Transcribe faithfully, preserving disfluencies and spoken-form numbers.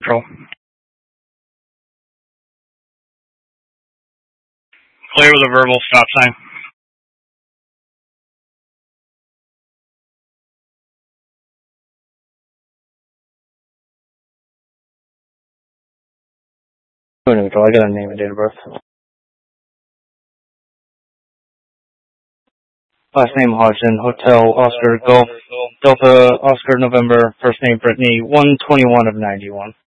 Control. Clear with a verbal stop sign. Control, I got a name and date of birth. Last name Hodgson, Hotel Oscar Golf Delta Oscar November. First name Brittany. one twenty-one of ninety-one.